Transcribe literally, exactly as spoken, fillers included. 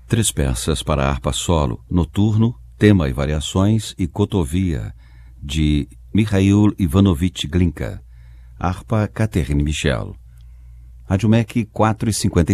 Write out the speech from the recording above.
Três peças para harpa solo, noturno, tema e variações e cotovia, de Mikhail Ivanovich Glinka. Harpa Catherine Michel. Rádio M E C quatro e cinquenta